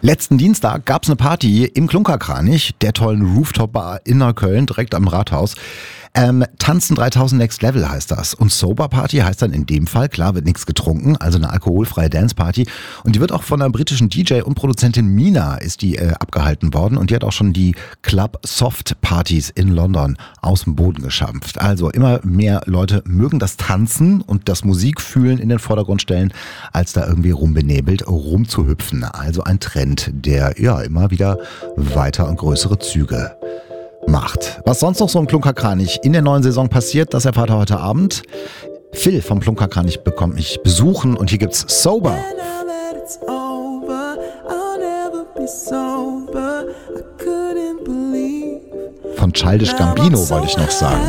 Letzten Dienstag gab es eine Party im Klunkerkranich, der tollen Rooftop-Bar in Neukölln, direkt am Rathaus. Tanzen 3000 Next Level heißt das. Und Sober Party heißt dann in dem Fall, klar, wird nichts getrunken, also eine alkoholfreie Dance-Party. Und die wird auch von einer britischen DJ und Produzentin Mina ist die abgehalten worden. Und die hat auch schon die Club Soft Partys in London aus dem Boden geschampft. Also immer mehr Leute mögen das Tanzen und das Musikfühlen in den Vordergrund stellen, als da irgendwie rumbenebelt rumzuhüpfen. Also ein Trend, der ja immer wieder weiter und größere Züge macht. Was sonst noch so im Klunkerkranich in der neuen Saison passiert, das erfahrt ihr heute Abend. Phil vom Klunkerkranich bekommt mich besuchen und hier gibt's Sober. Von Childish Gambino wollte ich noch sagen.